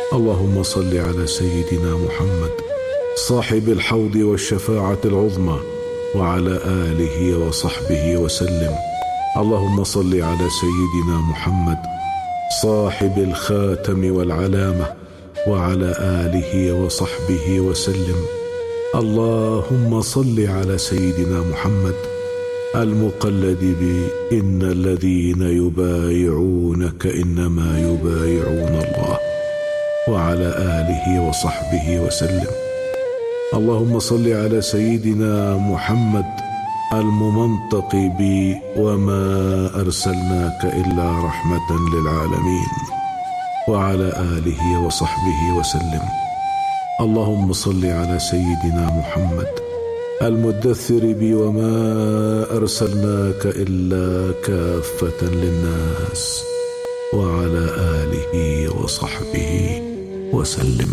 اللهم صل على سيدنا محمد صاحب الحوض والشفاعة العظمى وعلى آله وصحبه وسلم. اللهم صل على سيدنا محمد صاحب الخاتم والعلامة وعلى آله وصحبه وسلم. اللهم صل على سيدنا محمد المقلد بإن الذين يبايعونك إنما يبايعون الله وعلى آله وصحبه وسلم. اللهم صل على سيدنا محمد الممنطق وما أرسلناك إلا رحمة للعالمين وعلى آله وصحبه وسلم. اللهم صل على سيدنا محمد المدثر وما أرسلناك إلا كافة للناس وعلى آله وصحبه وسلم.